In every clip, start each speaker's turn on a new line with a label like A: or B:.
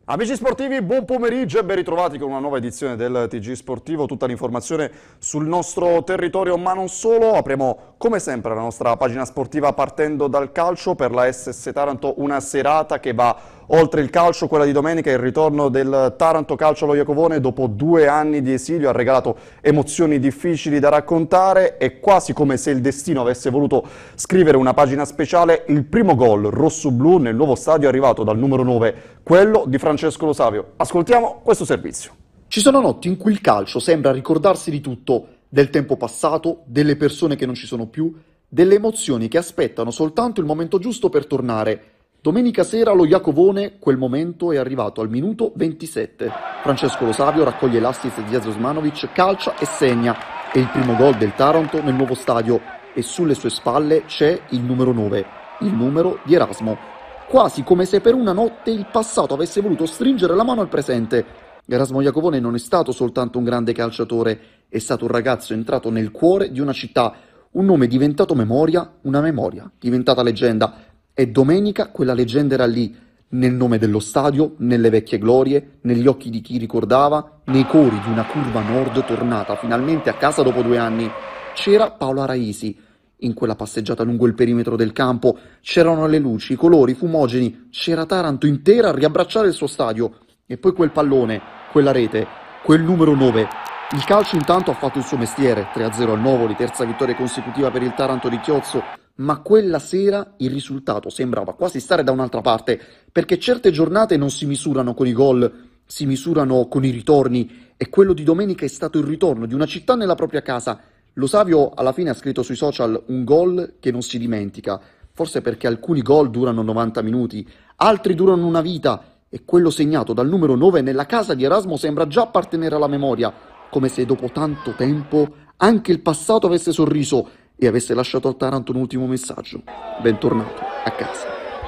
A: Amici sportivi, buon pomeriggio e ben ritrovati con una nuova edizione del TG Sportivo. Tutta l'informazione sul nostro territorio, ma non solo. Apriamo come sempre la nostra pagina sportiva partendo dal calcio. Per la SS Taranto una serata che va oltre il calcio, quella di domenica. Il ritorno del Taranto Calcio allo Iacovone dopo 2 anni di esilio ha regalato emozioni difficili da raccontare e quasi come se il destino avesse voluto scrivere una pagina speciale. Il primo gol rossoblu nel nuovo stadio è arrivato dal numero 9, quello di Francesco Lo Savio. Ascoltiamo questo servizio.
B: Ci sono notti in cui il calcio sembra ricordarsi di tutto, del tempo passato, delle persone che non ci sono più, delle emozioni che aspettano soltanto il momento giusto per tornare. Domenica sera allo Iacovone quel momento è arrivato al minuto 27. Francesco Lo Savio raccoglie l'assist di Osmanovic, calcia e segna. È il primo gol del Taranto nel nuovo stadio e sulle sue spalle c'è il numero 9, il numero di Erasmo. Quasi come se per una notte il passato avesse voluto stringere la mano al presente. Erasmo Iacovone non è stato soltanto un grande calciatore, è stato un ragazzo entrato nel cuore di una città, un nome diventato memoria, una memoria diventata leggenda. E domenica quella leggenda era lì, nel nome dello stadio, nelle vecchie glorie, negli occhi di chi ricordava, nei cori di una curva nord tornata finalmente a casa dopo 2 anni. C'era Paola Raisi. In quella passeggiata lungo il perimetro del campo c'erano le luci, i colori, i fumogeni, c'era Taranto intera a riabbracciare il suo stadio. E poi quel pallone, quella rete, quel numero 9. Il calcio intanto ha fatto il suo mestiere, 3-0 al Novoli, terza vittoria consecutiva per il Taranto di Chiozzo, ma quella sera il risultato sembrava quasi stare da un'altra parte, perché certe giornate non si misurano con i gol, si misurano con i ritorni, e quello di domenica è stato il ritorno di una città nella propria casa. Lo Savio alla fine ha scritto sui social un gol che non si dimentica, forse perché alcuni gol durano 90 minuti, altri durano una vita, e quello segnato dal numero 9 nella casa di Erasmo sembra già appartenere alla memoria, come se dopo tanto tempo anche il passato avesse sorriso e avesse lasciato al Taranto un ultimo messaggio. Bentornato a casa.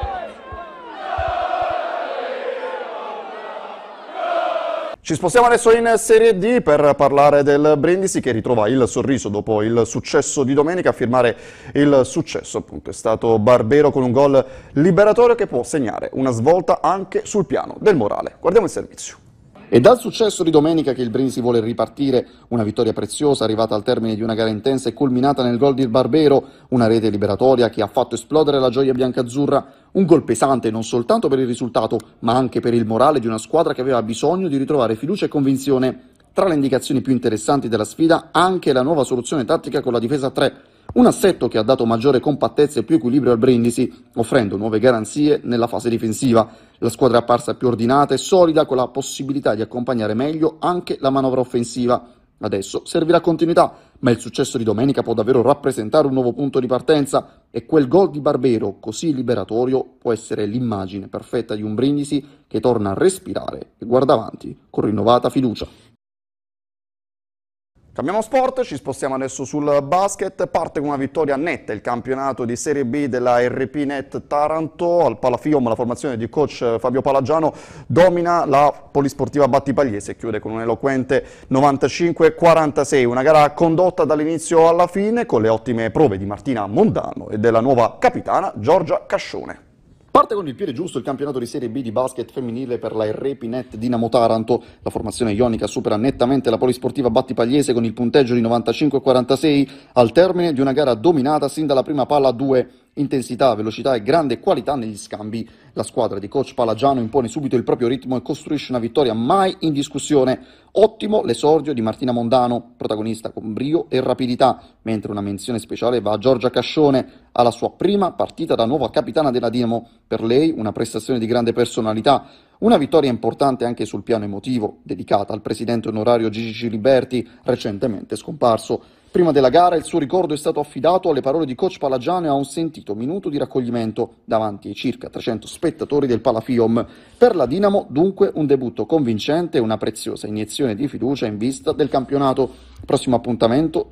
A: Ci spostiamo adesso in Serie D per parlare del Brindisi che ritrova il sorriso dopo il successo di domenica. A firmare il successo appunto è stato Barbero con un gol liberatorio che può segnare una svolta anche sul piano del morale. Guardiamo il servizio.
B: È dal successo di domenica che il Brindisi vuole ripartire, una vittoria preziosa arrivata al termine di una gara intensa e culminata nel gol di Barbero, una rete liberatoria che ha fatto esplodere la gioia biancazzurra, un gol pesante non soltanto per il risultato ma anche per il morale di una squadra che aveva bisogno di ritrovare fiducia e convinzione. Tra le indicazioni più interessanti della sfida anche la nuova soluzione tattica con la difesa a 3, un assetto che ha dato maggiore compattezza e più equilibrio al Brindisi, offrendo nuove garanzie nella fase difensiva. La squadra è apparsa più ordinata e solida, con la possibilità di accompagnare meglio anche la manovra offensiva. Adesso servirà continuità, ma il successo di domenica può davvero rappresentare un nuovo punto di partenza e quel gol di Barbero così liberatorio può essere l'immagine perfetta di un Brindisi che torna a respirare e guarda avanti con rinnovata fiducia.
A: Cambiamo sport, ci spostiamo adesso sul basket. Parte con una vittoria netta il campionato di Serie B della RP Net Taranto. Al Palafium la formazione di coach Fabio Palagiano domina la polisportiva Battipagliese e chiude con un eloquente 95-46. Una gara condotta dall'inizio alla fine con le ottime prove di Martina Mondano e della nuova capitana Giorgia Cascione.
B: Parte con il piede giusto il campionato di Serie B di basket femminile per la RP-Net Dinamo Taranto. La formazione ionica supera nettamente la polisportiva Battipagliese con il punteggio di 95-46 al termine di una gara dominata sin dalla prima palla a 2. Intensità, velocità e grande qualità negli scambi. La squadra di coach Palagiano impone subito il proprio ritmo e costruisce una vittoria mai in discussione. Ottimo l'esordio di Martina Mondano, protagonista con brio e rapidità, mentre una menzione speciale va a Giorgia Cascione, alla sua prima partita da nuova capitana della Dinamo. Per lei una prestazione di grande personalità, una vittoria importante anche sul piano emotivo, dedicata al presidente onorario Gigi Ciliberti, recentemente scomparso. Prima della gara il suo ricordo è stato affidato alle parole di coach Palagiano e a un sentito minuto di raccoglimento davanti ai circa 300 spettatori del Palafium. Per la Dinamo dunque un debutto convincente e una preziosa iniezione di fiducia in vista del campionato. Prossimo appuntamento